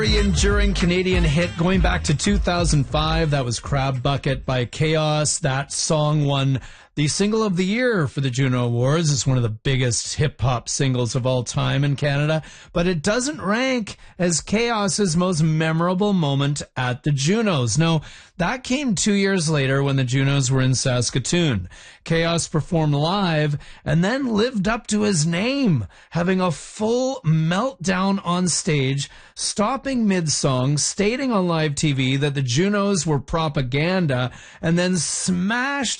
Very enduring Canadian hit going back to 2005. That was Crab Bucket by Chaos. That song won the Single of the Year for the Juno Awards. It's one of the biggest hip-hop singles of all time in Canada, but it doesn't rank as Chaos's most memorable moment at the Junos. No, that came 2 years later when the Junos were in Saskatoon. Chaos performed live and then lived up to his name, having a full meltdown on stage, stopping mid-song, stating on live TV that the Junos were propaganda, and then smashed